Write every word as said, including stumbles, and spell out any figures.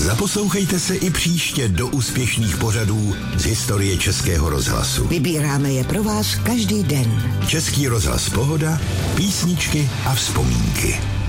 Zaposlouchejte se i příště do úspěšných pořadů z historie Českého rozhlasu. Vybíráme je pro vás každý den. Český rozhlas Pohoda, písničky a vzpomínky.